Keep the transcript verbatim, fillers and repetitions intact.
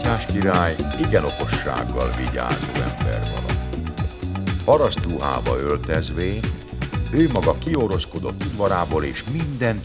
Mátyás király igen okossággal vigyázó ember valaki. Parasztruhába öltezvén, ő maga kióroskodott udvarából, és mindent